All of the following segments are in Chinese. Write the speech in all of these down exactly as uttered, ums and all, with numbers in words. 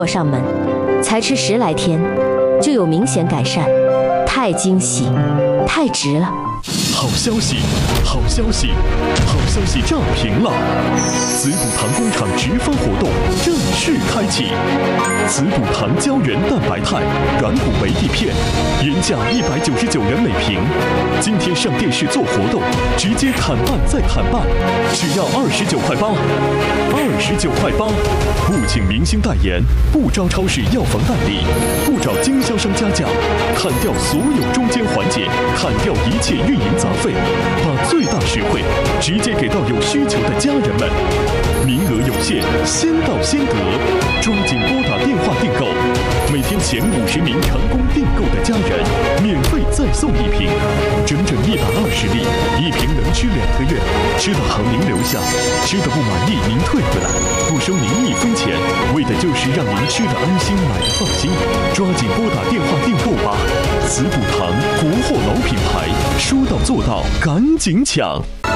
我上门，才吃十来天，就有明显改善，太惊喜，太值了！ 好消息，好消息，好消息炸屏了！滋补堂工厂直发活动正式开启，滋补堂胶原蛋白肽软骨维 D 片，原价一百九十九元每瓶，今天上电视做活动，直接砍半再砍半，只要二十九块八，二十九块八，不请明星代言，不招超市药房代理，不找经销商加价，砍掉所有中间环节，砍掉一切运营杂费，把最大实惠直接给到有需求的家人们。名额有限，先到先得，抓紧拨打电话订购。每天前五十名成功订购的家人，免费再送一瓶，整整一百二十粒，一瓶能吃两个月。吃的好您留下，吃的不满意您退回来，不收您一分钱，为的就是让您吃的安心，买的放心。抓紧拨打电话订购吧！滋补堂国货老品牌，说到做到，赶紧抢！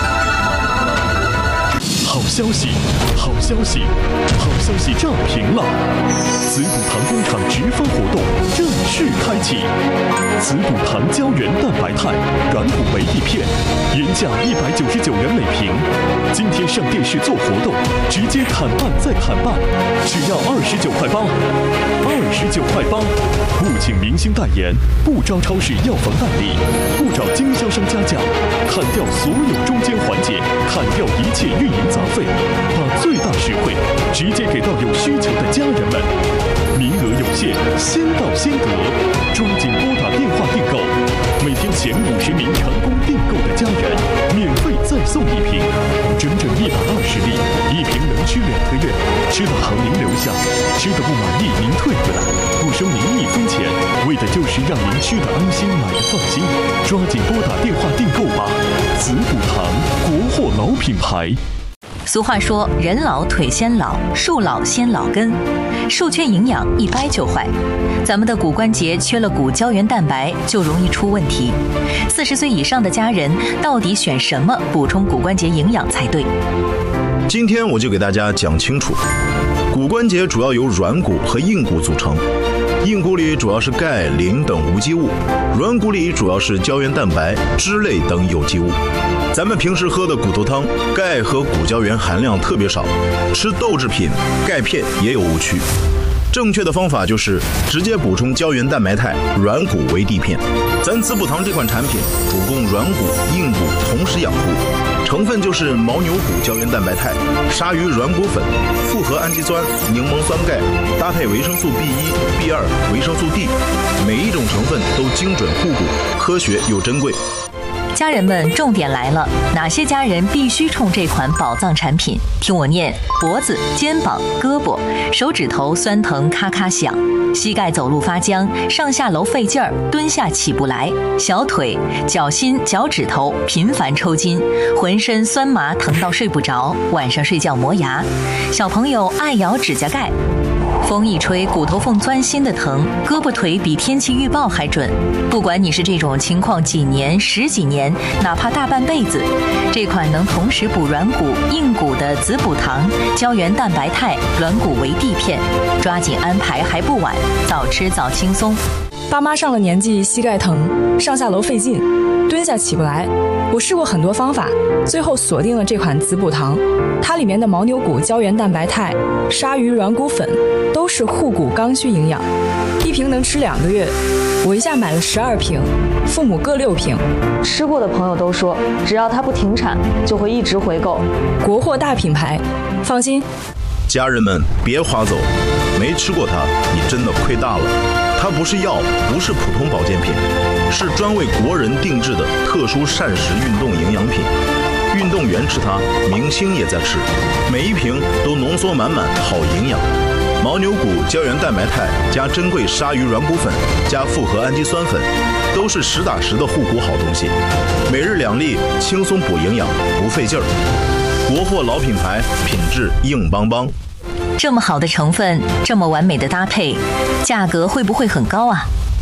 好消息，好消息，好消息炸屏了！滋补堂工厂直发活动正式开启，滋补堂胶原蛋白肽软骨维 D 片，原价一百九十九元每瓶，今天上电视做活动，直接砍半再砍半，只要二十九块八，二十九块八，不请明星代言，不招超市药房代理，不找经销商加价，砍掉所有中间环节，砍掉一切运营杂费，把最大实惠直接给到有需求的家人们。名额有限，先到先得，抓紧拨打电话订购。每天前五十名成功订购的家人，免费再送一瓶，整整一百二十粒，一瓶能吃两个月。吃的好您留下，吃的不满意您退回来，不收您一分钱，为的就是让您吃的安心，买的放心。抓紧拨打电话订购吧！滋补堂国货老品牌。 俗话说，人老腿先老，树老先老根，树缺营养一掰就坏。咱们的骨关节缺了骨胶原蛋白，就容易出问题。四十岁以上的家人，到底选什么补充骨关节营养才对？ 今天我就给大家讲清楚。骨关节主要由软骨和硬骨组成，硬骨里主要是钙、磷等无机物，软骨里主要是胶原蛋白、脂类等有机物。咱们平时喝的骨头汤，钙和骨胶原含量特别少，吃豆制品、钙片也有误区。正确的方法就是直接补充胶原蛋白肽软骨维 D 片。咱滋补堂这款产品主攻软骨、硬骨同时养护，成分就是牦牛骨胶原蛋白肽、鲨鱼软骨粉、复合氨基酸、柠檬酸钙，搭配维生素 B 一、B 二、维生素 D， 每一种成分都精准护骨，科学又珍贵。 家人们，重点来了，哪些家人必须冲这款宝藏产品？听我念：脖子、肩膀、胳膊、手指头酸疼咔咔响，膝盖走路发僵，上下楼费劲儿，蹲下起不来，小腿、脚心、脚趾头频繁抽筋，浑身酸麻疼到睡不着，晚上睡觉磨牙，小朋友爱咬指甲盖。风一吹，骨头缝钻心的疼，胳膊腿比天气预报还准。不管你是这种情况几年、十几年，哪怕大半辈子，这款能同时补软骨、硬骨的滋补堂胶原蛋白肽软骨维 D 片，抓紧安排还不晚，早吃早轻松。 爸妈上了年纪，膝盖疼，上下楼费劲，蹲下起不来。我试过很多方法，最后锁定了这款滋补堂。它里面的牦牛骨胶原蛋白肽、鲨鱼软骨粉都是护骨刚需营养，一瓶能吃两个月。我一下买了十二瓶，父母各六瓶。 吃过的朋友都说，只要它不停产，就会一直回购。 国货大品牌，放心。 家人们别划走，没吃过它，你真的亏大了。它不是药，不是普通保健品，是专为国人定制的特殊膳食运动营养品。运动员吃它，明星也在吃，每一瓶都浓缩满满好营养。牦牛骨胶原蛋白肽加珍贵鲨鱼软骨粉加复合氨基酸粉，都是实打实的护骨好东西。每日两粒，轻松补营养，不费劲儿。国货老品牌，品质硬邦邦。 这么好的成分，这么完美的搭配，价格会不会很高啊？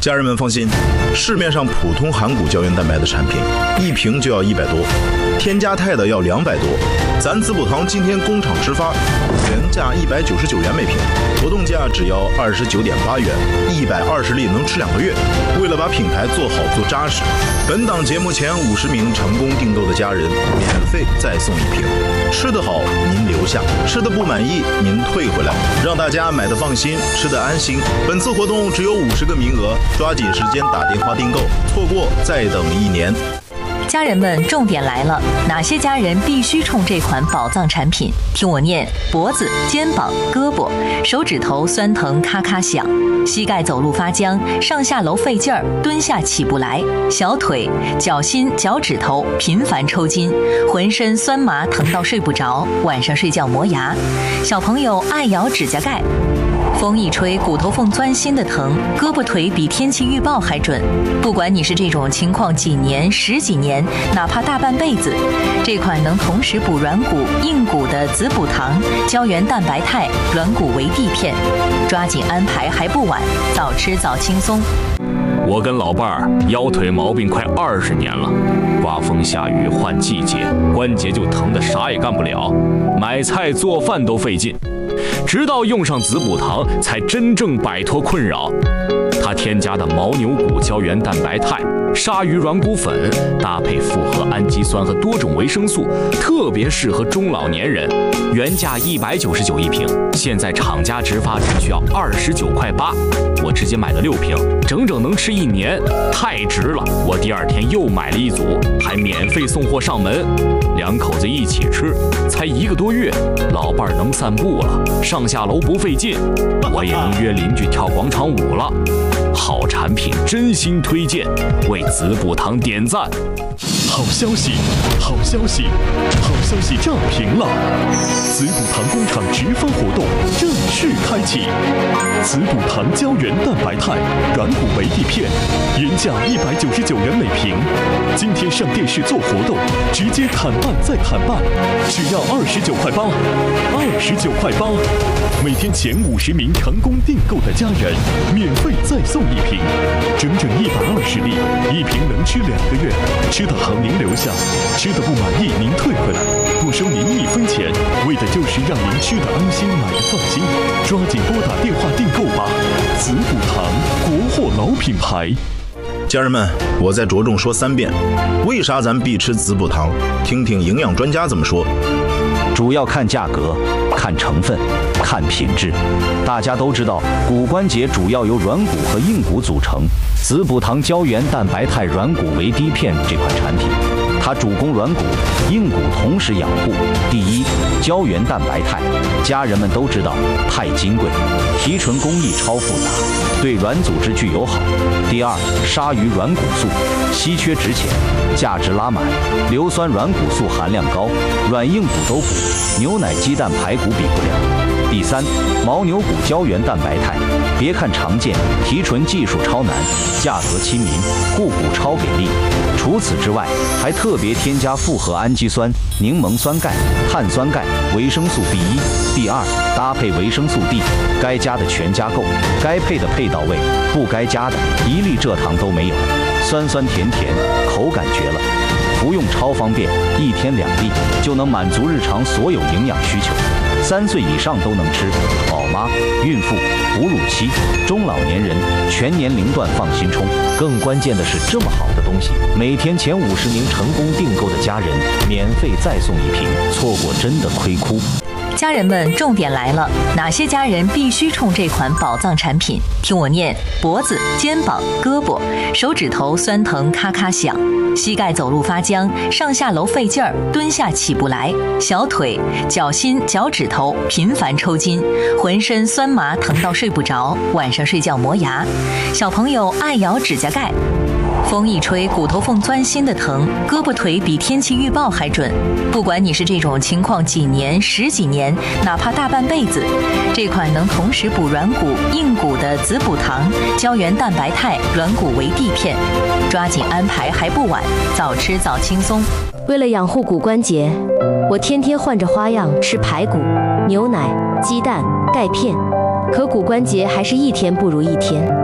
家人们放心，市面上普通含骨胶原蛋白的产品，一瓶就要一百多，添加肽的要两百多。咱滋补堂今天工厂直发，原价一百九十九元每瓶，活动价只要二十九点八元，一百二十粒能吃两个月。为了把品牌做好做扎实，本档节目前五十名成功订购的家人免费再送一瓶。吃得好您留下，吃得不满意您退回来，让大家买得放心，吃得安心。本次活动只有五十个名额，抓紧时间打电话订购，错过再等一年。 家人们，重点来了，哪些家人必须冲这款宝藏产品？听我念：脖子、肩膀、胳膊、手指头酸疼咔咔响，膝盖走路发僵，上下楼费劲儿，蹲下起不来，小腿、脚心、脚趾头频繁抽筋，浑身酸麻疼到睡不着，晚上睡觉磨牙，小朋友爱咬指甲盖。风一吹，骨头缝钻心的疼，胳膊腿比天气预报还准。不管你是这种情况几年、十几年，哪怕大半辈子，这款能同时补软骨、硬骨的滋补堂胶原蛋白肽软骨维 D 片，抓紧安排还不晚，早吃早轻松。 我跟老伴儿腰腿毛病快二十年了，刮风下雨换季节，关节就疼得啥也干不了，买菜做饭都费劲。直到用上滋补堂，才真正摆脱困扰。它添加的牦牛骨胶原蛋白肽、鲨鱼软骨粉，搭配复合氨基酸和多种维生素，特别适合中老年人。原价一百九十九一瓶，现在厂家直发只需要二十九块八，我直接买了六瓶，整整能吃一年，太值了！我第二天又买了一组，还免费送货上门。两口子一起吃，才一个多月，老伴儿能散步了，上下楼不费劲，我也能约邻居跳广场舞了。好产品，真心推荐，为滋补堂点赞。 好消息，好消息，好消息炸屏了！滋补堂工厂直发活动正式开启，滋补堂胶原蛋白肽软骨维 D 片，原价一百九十九元每瓶，今天上电视做活动，直接砍半再砍半，只要二十九块八，二十九块八，每天前五十名成功订购的家人免费再送一瓶，整整一百二十粒，一瓶能吃两个月，吃得好您留下，吃得不满意您退回来，不收您一分钱，为的就是让您吃得安心，买得放心。抓紧拨打电话订购吧！滋补堂，国货老品牌。 家人们，我再着重说三遍，为啥咱必吃滋补堂？听听营养专家怎么说。 主要看价格，看成分，看品质。大家都知道，骨关节主要由软骨和硬骨组成。滋补堂胶原蛋白肽软骨维 D 片这款产品，它主攻软骨、硬骨同时养护。第一，胶原蛋白肽，家人们都知道，太金贵，提纯工艺超复杂，对软组织具友好。第二，鲨鱼软骨素，稀缺值钱，价值拉满，硫酸软骨素含量高，软硬骨都补，牛奶、鸡蛋、排骨比不了。第三，牦牛骨胶原蛋白肽，别看常见，提纯技术超难，价格亲民，护骨超给力。除此之外，还特别添加复合氨基酸、柠檬酸钙、碳酸钙、维生素 B 一、B 二，搭配维生素 D， 该加的全加够，该配的配到位，不该加的一粒蔗糖都没有，酸酸甜甜，口感绝了。服用超方便，一天两粒就能满足日常所有营养需求，三岁以上都能吃，宝妈、孕妇、哺乳期、中老年人全年龄段放心冲。更关键的是，这么好的东西，每天前五十名成功订购的家人免费再送一瓶，错过真的亏哭。 家人们，重点来了，哪些家人必须冲这款宝藏产品？听我念：脖子、肩膀、胳膊、手指头酸疼咔咔响，膝盖走路发僵，上下楼费劲儿，蹲下起不来，小腿、脚心、脚趾头频繁抽筋，浑身酸麻疼到睡不着，晚上睡觉磨牙，小朋友爱咬指甲盖。风一吹，骨头缝钻心的疼，胳膊腿比天气预报还准。不管你是这种情况几年、十几年，哪怕大半辈子，这款能同时补软骨、硬骨的滋补堂胶原蛋白肽软骨维 D 片，抓紧安排还不晚，早吃早轻松。 为了养护骨关节，我天天换着花样吃排骨、牛奶、鸡蛋、钙片，可骨关节还是一天不如一天。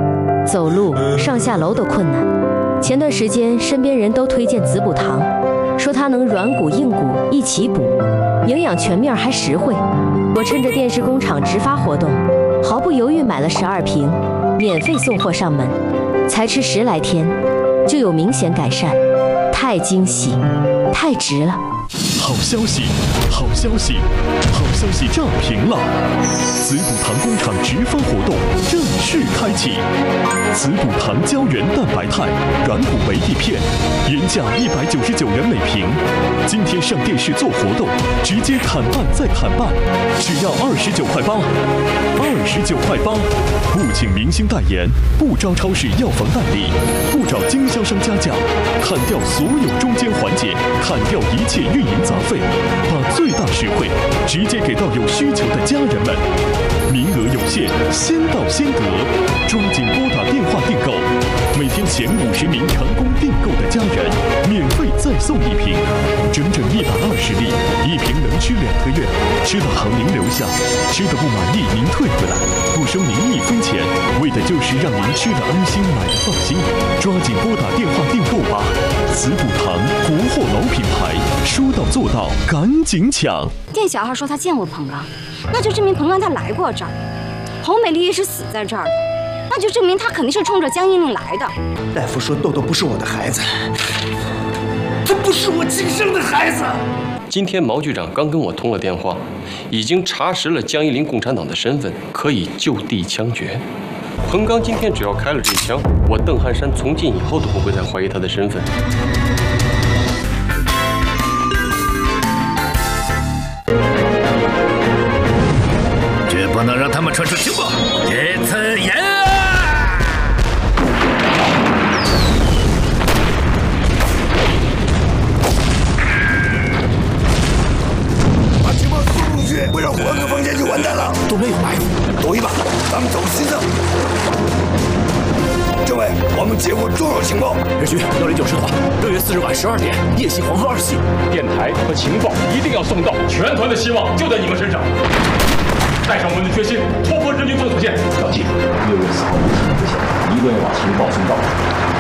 走路、上下楼都困难。前段时间身边人都推荐子补糖，说它能软骨硬骨一起补，营养全面还实惠。我趁着电视工厂直发活动，毫不犹豫买了十二瓶，免费送货上门。才吃十来天，就有明显改善，太惊喜，太值了！ 好消息，好消息，好消息炸屏了！子补糖工厂直发活动正式开启。子补糖胶原蛋白肽软骨维 D 片，原价一百九十九元每瓶，今天上电视做活动，直接砍半再砍半，只要二十九块八，二十九块八，不请明星代言，不招超市药房代理，不找经销商加价，砍掉所有中间环节，砍掉一切运营杂费，把最大实惠直接给到有需求的家人们。名额有限，先到先得，抓紧拨打电话订购。每天前五十名成功订购的家人，免费再送一瓶，整整一百二十粒，一瓶能吃两个月。吃的好您留下，吃的不满意您退回来，不收您一分钱，为的就是让您吃的安心，买的放心。抓紧拨打电话订购吧！子补糖，国货老品牌，说到做到，赶紧抢！ 店小二说他见过彭刚，那就证明彭刚他来过这儿。侯美丽是死在这儿的，那就证明他肯定是冲着江一宁来的。 大夫说豆豆不是我的孩子，他不是我亲生的孩子。 今天毛局长刚跟我通了电话，已经查实了江一林共产党的身份，可以就地枪决。彭刚今天只要开了这一枪，我邓汉山从今以后都不会再怀疑他的身份。 绝不能让他们传出情报，这次严啊！把情报送出去，不然换个房间就完蛋了。都没有埋伏，赌一把，咱们走心脏。政委，我们接获重要情报，日军幺零九师团六月四日晚十二点夜袭黄河二系， 电台和情报一定要送到，全团的希望就在你们身上。带上我们的决心，突破日军封锁线。要记住，六月四号的前一个线，一定要把情报送到。